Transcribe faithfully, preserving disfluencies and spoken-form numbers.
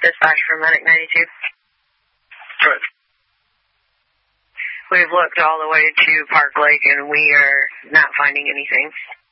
Dispatch from Medic ninety-two. Good. We've looked all the way to Park Lake, and we are not finding anything.